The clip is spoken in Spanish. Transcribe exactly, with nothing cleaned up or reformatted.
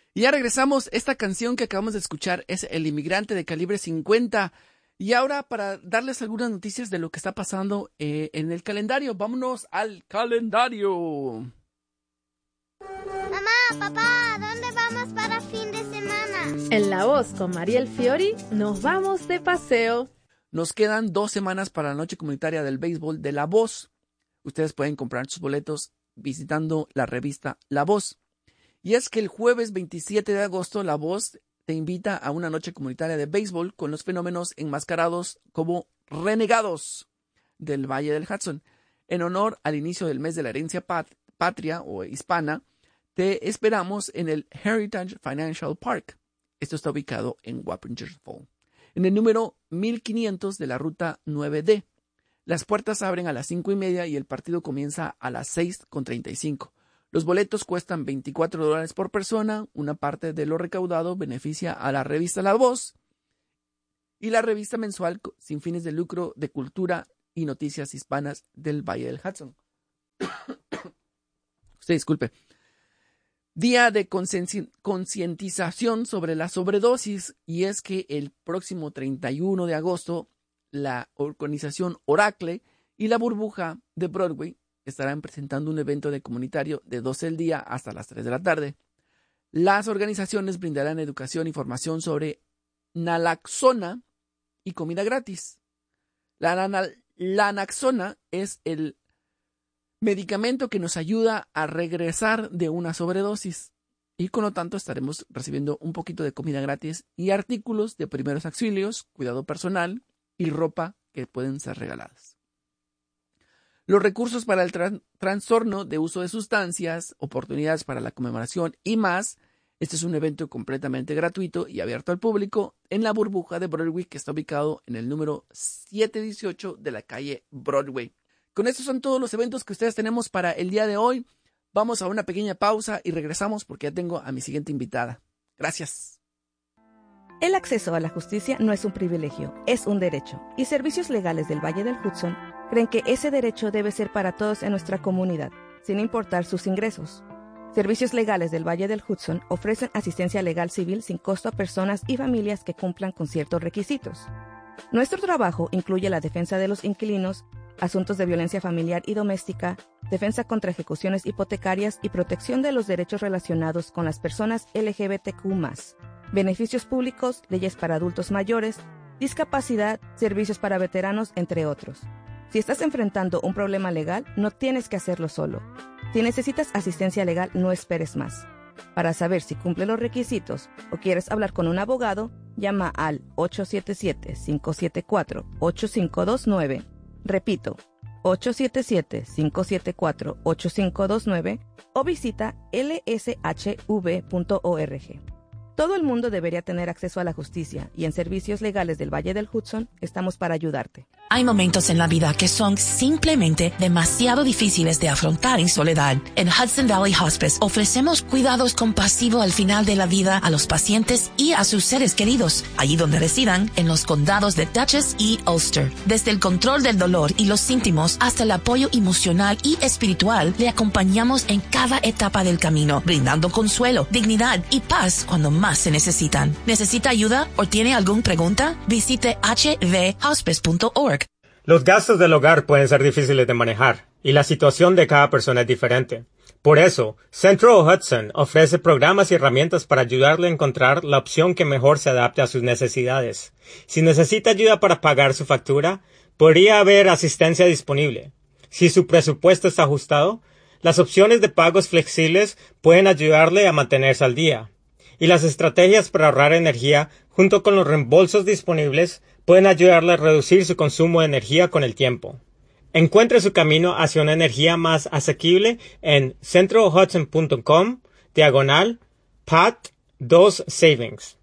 Y ya regresamos. Esta canción que acabamos de escuchar es El Inmigrante de Calibre cincuenta. Y ahora, para darles algunas noticias de lo que está pasando eh, en el calendario, vámonos al calendario. Mamá, papá, ¿dónde vamos para fin de semana? En La Voz con Mariel Fiori nos vamos de paseo. Nos quedan dos semanas para la noche comunitaria del béisbol de La Voz. Ustedes pueden comprar sus boletos visitando la revista La Voz. Y es que el jueves veintisiete de agosto La Voz te invita a una noche comunitaria de béisbol con los fenómenos enmascarados como renegados del Valle del Hudson. En honor al inicio del mes de la herencia pat- patria o hispana, te esperamos en el Heritage Financial Park. Esto está ubicado en Wappinger Falls, en el número mil quinientos de la ruta nueve D. Las puertas abren a las cinco y media y el partido comienza a las seis con treinta y cinco. Los boletos cuestan veinticuatro dólares por persona. Una parte de lo recaudado beneficia a la revista La Voz y la revista mensual sin fines de lucro de cultura y noticias hispanas del Valle del Hudson. Usted disculpe. Día de concientización sobre la sobredosis, y es que el próximo treinta y uno de agosto la organización Oracle y la Burbuja de Broadway estarán presentando un evento de comunitario de doce del día hasta las tres de la tarde. Las organizaciones brindarán educación y formación sobre naloxona y comida gratis. La, la, la naloxona es el medicamento que nos ayuda a regresar de una sobredosis y con lo tanto estaremos recibiendo un poquito de comida gratis y artículos de primeros auxilios, cuidado personal y ropa que pueden ser regaladas. Los recursos para el tra- trastorno de uso de sustancias, oportunidades para la conmemoración y más. Este es un evento completamente gratuito y abierto al público en la Burbuja de Broadway, que está ubicado en el número setecientos dieciocho de la calle Broadway. Con estos son todos los eventos que ustedes tenemos para el día de hoy. Vamos a una pequeña pausa y regresamos porque ya tengo a mi siguiente invitada. Gracias. El acceso a la justicia no es un privilegio, es un derecho. Y Servicios Legales del Valle del Hudson creen que ese derecho debe ser para todos en nuestra comunidad, sin importar sus ingresos. Servicios Legales del Valle del Hudson ofrecen asistencia legal civil sin costo a personas y familias que cumplan con ciertos requisitos. Nuestro trabajo incluye la defensa de los inquilinos, asuntos de violencia familiar y doméstica, defensa contra ejecuciones hipotecarias y protección de los derechos relacionados con las personas L G B T Q más, beneficios públicos, leyes para adultos mayores, discapacidad, servicios para veteranos, entre otros. Si estás enfrentando un problema legal, no tienes que hacerlo solo. Si necesitas asistencia legal, no esperes más. Para saber si cumple los requisitos o quieres hablar con un abogado, llama al ocho siete siete, cinco siete cuatro, ocho cinco dos nueve. Repito, ocho siete siete, cinco siete cuatro, ocho cinco dos nueve o visita l s h v punto org. Todo el mundo debería tener acceso a la justicia y en Servicios Legales del Valle del Hudson estamos para ayudarte. Hay momentos en la vida que son simplemente demasiado difíciles de afrontar en soledad. En Hudson Valley Hospice ofrecemos cuidados compasivos al final de la vida a los pacientes y a sus seres queridos, allí donde residan, en los condados de Dutchess y Ulster. Desde el control del dolor y los síntomas hasta el apoyo emocional y espiritual, le acompañamos en cada etapa del camino, brindando consuelo, dignidad y paz cuando más se necesitan. ¿Necesita ayuda o tiene alguna pregunta? Visite h v hospice punto org. Los gastos del hogar pueden ser difíciles de manejar y la situación de cada persona es diferente. Por eso, Central Hudson ofrece programas y herramientas para ayudarle a encontrar la opción que mejor se adapte a sus necesidades. Si necesita ayuda para pagar su factura, podría haber asistencia disponible. Si su presupuesto está ajustado, las opciones de pagos flexibles pueden ayudarle a mantenerse al día. Y las estrategias para ahorrar energía, junto con los reembolsos disponibles, pueden ayudarle a reducir su consumo de energía con el tiempo. Encuentre su camino hacia una energía más asequible en central hudson punto com diagonal P A T dos Savings.